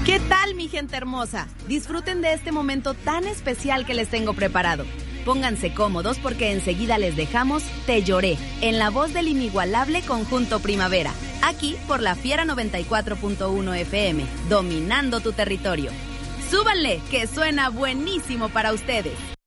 ¿Qué tal, mi gente hermosa? Disfruten de este momento tan especial que les tengo preparado. Pónganse cómodos porque enseguida les dejamos Te Lloré, en la voz del inigualable Conjunto Primavera, aquí por la Fiera 94.1 FM, dominando tu territorio. ¡Súbanle, que suena buenísimo para ustedes!